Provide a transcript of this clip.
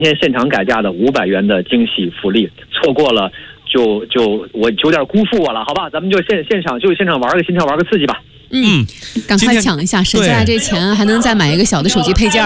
天现场改价的500元的惊喜福利，错过了就我有点辜负我了，好吧？咱们就现场玩个心跳，玩个刺激吧。 赶快抢一下，省下来这钱还能再买一个小的手机配件。